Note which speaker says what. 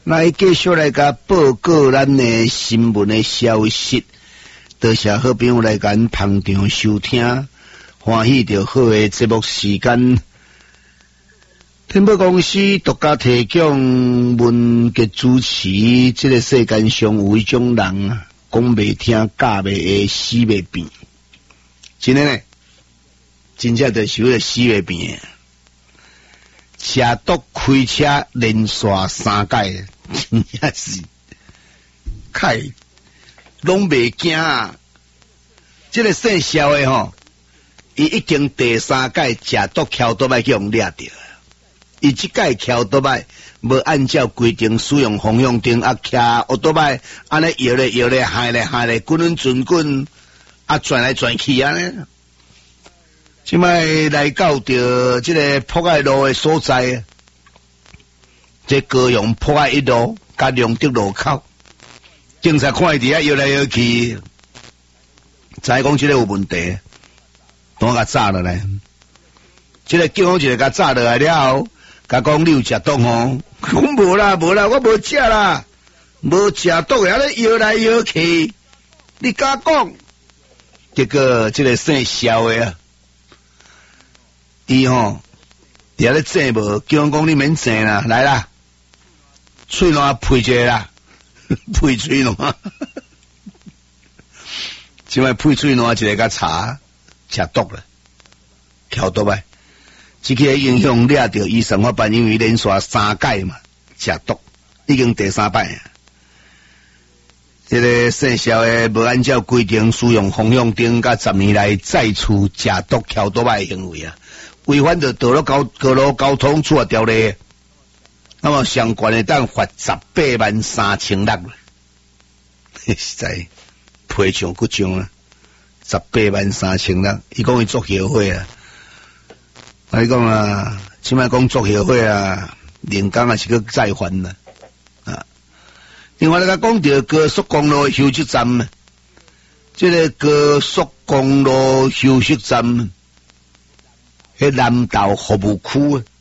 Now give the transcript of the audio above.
Speaker 1: 来继续来甲报告咱的新闻的消息，多谢好朋友来咱捧场收听，欢喜着好的节目时间。天宝公司独家提供文革主持，这个世间上有一种人啊，讲袂听，教袂会，死袂变。真的呢，真正就是有个死袂变。车毒开车连续3届，真正是开拢袂惊啊！这个姓肖的吼，伊已经第3届车毒桥都摆去用掠着，伊即届桥都摆无按照规定使用方向灯啊，骑奥多摆安尼摇咧，害咧，滚啊转来转去安尼。即摆来到着即个博爱路的所在，这高雄博爱1路甲良德路口，警察看伊伫遐摇来摇去，知讲即个有问题，当甲炸落来。即个警方一个甲炸落来了后，甲讲你有食毒吼？讲无啦，我无食啦，无食毒的，安尼摇来摇去，你敢讲？结果即个姓肖的啊。伊吼，伫遐咧整无，叫人讲你免整啦，来啦，喙烂配一个啦，配喙烂，即摆配喙烂一个甲查食毒啦，翘毒啊！即个影响掠着医生法办，因为连续3届嘛食毒，已经第3摆。这个姓肖的无按照规定使用方向灯，甲10年来再次食毒翘毒的行为啊！违反着道路交通处的条例，那么相关的当罚183000实在赔偿不彰啊！183000伊讲伊做协会啊，你讲啊，即摆讲做协会啊，连工也是个再犯啦啊！另外来讲到高速公路休息站，这个高速公路休息站。迄南投服务区